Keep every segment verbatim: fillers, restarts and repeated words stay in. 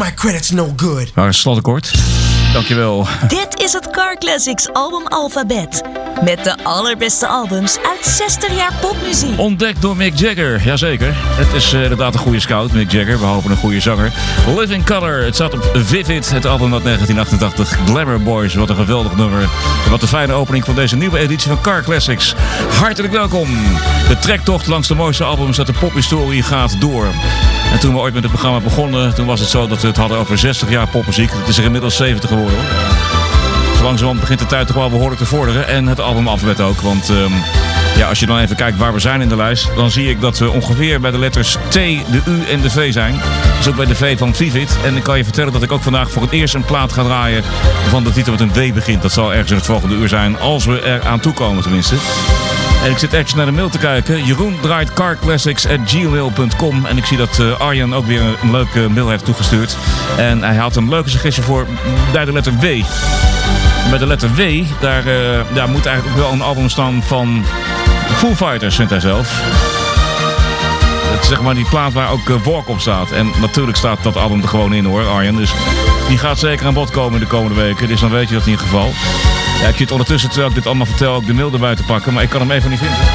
my credit's no good. Maar slotakkoord. Dankjewel. Dit is het Car Classics album Alphabet. Met de allerbeste albums uit zestig jaar popmuziek. Ontdekt door Mick Jagger, jazeker. Het is uh, inderdaad een goede scout, Mick Jagger, behalve een goede zanger. Living Color, het staat op Vivid, het album uit negentien achtentachtig. Glamour Boys, wat een geweldig nummer. En wat een fijne opening van deze nieuwe editie van Car Classics. Hartelijk welkom. De trektocht langs de mooiste albums uit de pophistorie gaat door. En toen we ooit met het programma begonnen, toen was het zo dat we het hadden over zestig jaar popmuziek. Het is er inmiddels zeventig geworden. Zo langzamerhand begint de tijd toch wel behoorlijk te vorderen. En het album Alphabet ook. Want um, ja, als je dan even kijkt waar we zijn in de lijst, dan zie ik dat we ongeveer bij de letters T, de U en de V zijn. Dus ook bij de V van Vivid. En ik kan je vertellen dat ik ook vandaag voor het eerst een plaat ga draaien van de titel met een W begint. Dat zal ergens in het volgende uur zijn, als we er aan toe komen tenminste. En ik zit eventjes naar de mail te kijken. Jeroen draait carclassics at gmail dot com. En ik zie dat uh, Arjan ook weer een, een leuke mail heeft toegestuurd. En hij had een leuke suggestie voor bij de letter W. Bij de letter W, daar, uh, daar moet eigenlijk ook wel een album staan van Foo Fighters, vindt hij zelf. Het is zeg maar die plaat waar ook uh, Walk op staat. En natuurlijk staat dat album er gewoon in hoor, Arjan. Dus die gaat zeker aan bod komen in de komende weken. Dus dan weet je dat in ieder geval. Ja, ik zit ondertussen, terwijl ik dit allemaal vertel, ook de mail erbij te pakken. Maar ik kan hem even niet vinden.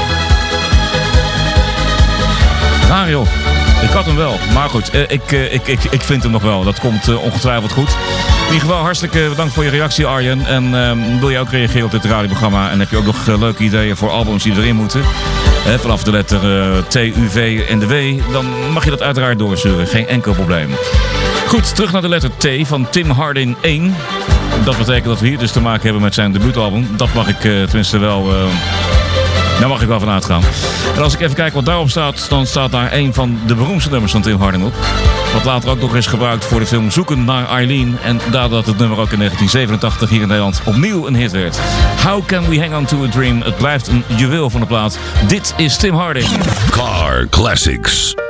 Raar joh. Ik had hem wel. Maar goed, uh, ik, uh, ik, ik, ik vind hem nog wel. Dat komt uh, ongetwijfeld goed. In ieder geval hartstikke bedankt voor je reactie, Arjen. En uh, wil je ook reageren op dit radioprogramma? En heb je ook nog uh, leuke ideeën voor albums die erin moeten? He, vanaf de letter uh, T, U, V en de W. Dan mag je dat uiteraard doorsturen. Geen enkel probleem. Goed, terug naar de letter T van Tim Harding één. Dat betekent dat we hier dus te maken hebben met zijn debuutalbum. Dat mag ik uh, tenminste wel... Uh, daar mag ik wel van uitgaan. En als ik even kijk wat daarop staat, dan staat daar een van de beroemdste nummers van Tim Harding op. Wat later ook nog is gebruikt voor de film Zoeken naar Eileen. En daardoor het nummer ook in negentien zevenentachtig hier in Nederland opnieuw een hit werd. How Can We Hang On To A Dream? Het blijft een juweel van de plaat. Dit is Tim Harding. Car Classics.